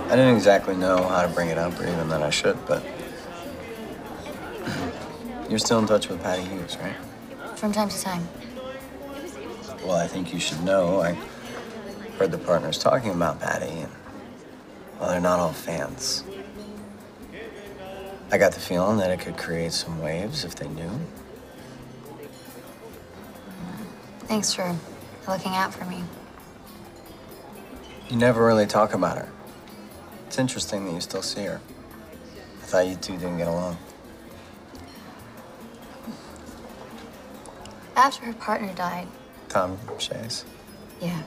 I didn't exactly know how to bring it up or even that I should, but you're still in touch with Patty Hughes, right? From time to time. Well, I think you should know. I heard the partners talking about Patty, and, well, they're not all fans. I got the feeling that it could create some waves if they knew. Thanks for looking out for me. You never really talk about her. It's interesting that you still see her. I thought you two didn't get along. After her partner died. Tom Chase. Yeah.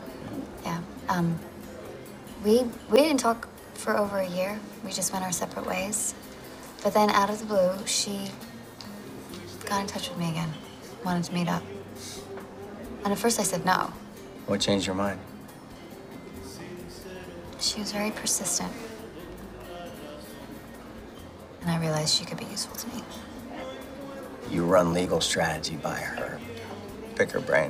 We didn't talk for over a year. We just went our separate ways. But then out of the blue, she got in touch with me again. Wanted to meet up. And at first I said no. What changed your mind? She was very persistent. And I realized she could be useful to me. You run legal strategy by her. Pick her brain.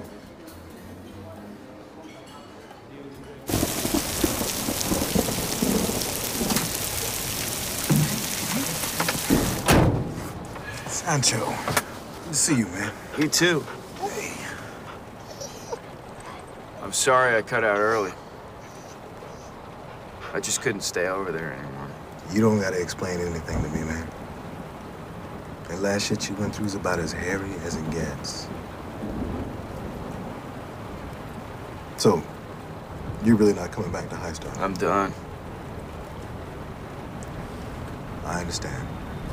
Sancho, good to see you, man. You too. Hey. I'm sorry I cut out early. I just couldn't stay over there anymore. You don't gotta explain anything to me, man. That last shit you went through is about as hairy as it gets. So, you're really not coming back to High Star? I'm done. I understand.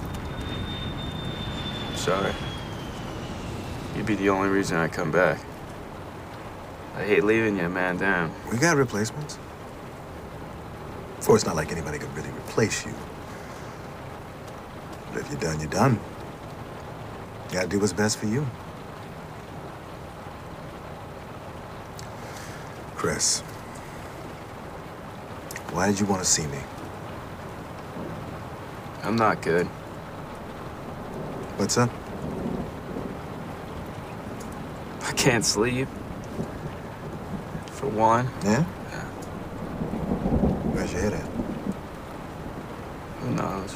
Sorry. You'd be the only reason I come back. I hate leaving you, man, down. We got replacements. For it's not like anybody could really replace you. But if you're done, you're done. You gotta do what's best for you. Chris, why did you want to see me? I'm not good. What's up? I can't sleep. For one. Yeah? Where's your head at? Who knows?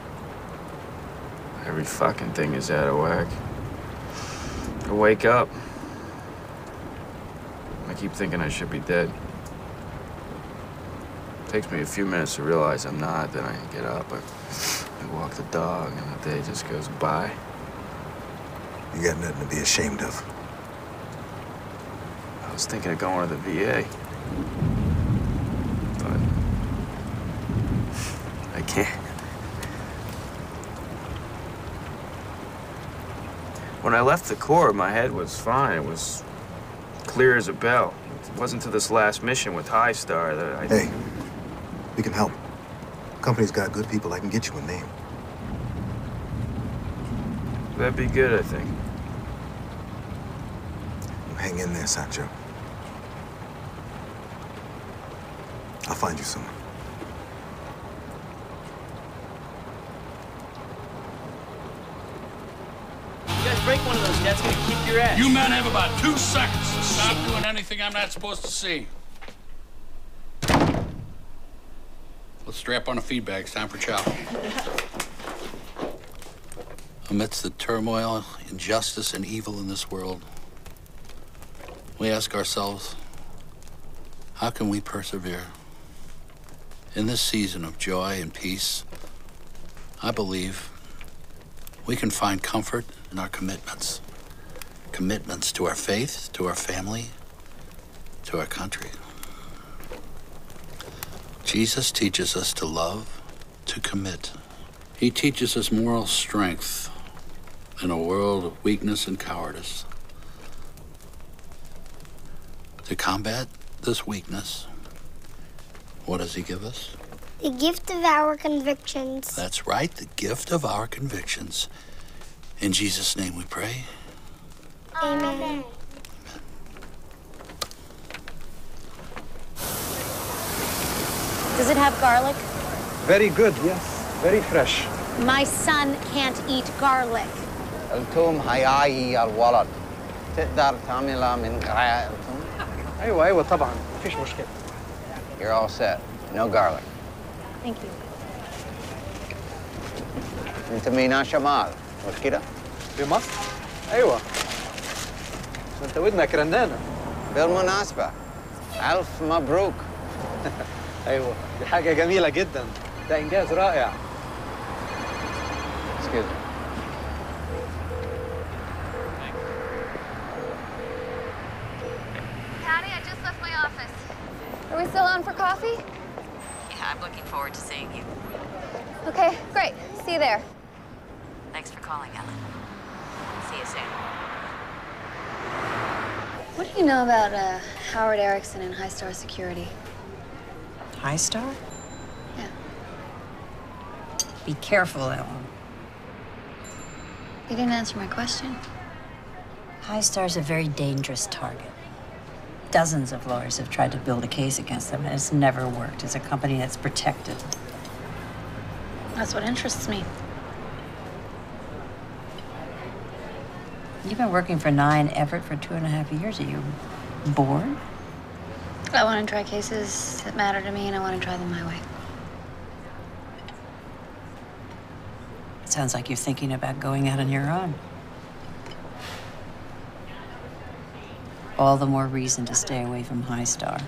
Every fucking thing is out of whack. I wake up. I keep thinking I should be dead. It takes me a few minutes to realize I'm not, then I get up, I walk the dog, and the day just goes by. You got nothing to be ashamed of. I was thinking of going to the VA. But I can't. When I left the Corps, my head was fine. It was clear as a bell. It wasn't to this last mission with High Star that I... Hey, we can help. Company's got good people. I can get you a name. That'd be good, I think. Hang in there, Sancho. I'll find you someone. You guys break one of those, Dad's gonna kick your ass. You men have about 2 seconds to stop doing anything I'm not supposed to see. Let's strap on a feed bag. It's time for chow. Amidst the turmoil, injustice, and evil in this world, we ask ourselves, how can we persevere? In this season of joy and peace, I believe we can find comfort in our commitments. Commitments to our faith, to our family, to our country. Jesus teaches us to love, to commit. He teaches us moral strength in a world of weakness and cowardice. To combat this weakness, what does he give us? The gift of our convictions. That's right, the gift of our convictions. In Jesus' name we pray. Amen. Does it have garlic? Very good, yes. Very fresh. My son can't eat garlic. قلتم هيعي الولد تقدر تعملها من قراءتهم؟ ايوه طبعا مفيش مشكله. You're all set. No garlic. Thank you. انت ميناء شمال مش كده؟ في مصر؟ ايوه. ما انت ودنك رنانه. بالمناسبة ألف مبروك. ايوه دي حاجه جميله جدا، ده انجاز رائع. Excuse me. Patty, I just left my office. Are we still on for coffee? Yeah, I'm looking forward to seeing you. Okay, great. See you there. Thanks for calling, Ellen. See you soon. What do you know about Howard Erickson and High Star Security? High Star? Yeah. Be careful, Ellen. You didn't answer my question. High Star's a very dangerous target. Dozens of lawyers have tried to build a case against them, and it's never worked. It's a company that's protected. That's what interests me. You've been working for 9 Everett for 2.5 years. Are you bored? I want to try cases that matter to me, and I want to try them my way. It sounds like you're thinking about going out on your own. All the more reason to stay away from High Star.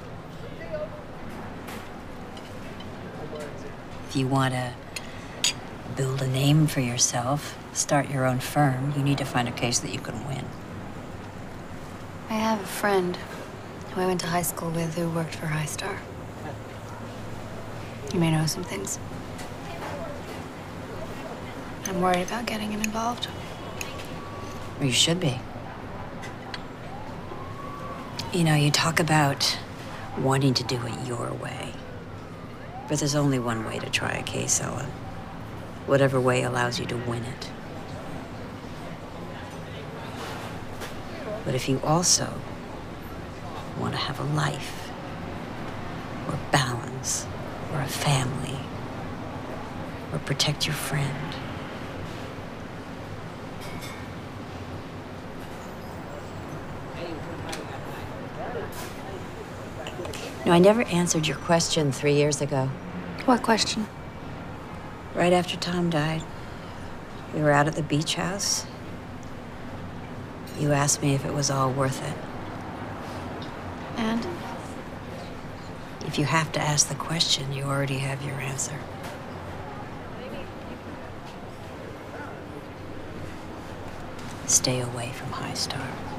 If you want to build a name for yourself, start your own firm, you need to find a case that you can win. I have a friend who I went to high school with who worked for High Star. You may know some things. I'm worried about getting him involved. Or you should be. You know, you talk about wanting to do it your way. But there's only one way to try a case, Ellen. Whatever way allows you to win it. But if you also want to have a life, or balance, or a family, or protect your friend, no, I never answered your question 3 years ago. What question? Right after Tom died, we were out at the beach house. You asked me if it was all worth it. And? If you have to ask the question, you already have your answer. Stay away from High Star.